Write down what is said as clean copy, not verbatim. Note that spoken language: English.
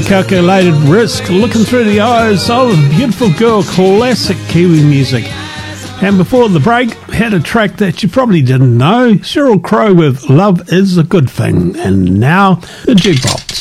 Calculated Risk, Looking Through the Eyes of a Beautiful Girl, classic Kiwi music. And before the break, had a track that you probably didn't know, Sheryl Crow with Love Is a Good Thing. And now, the Jukebox.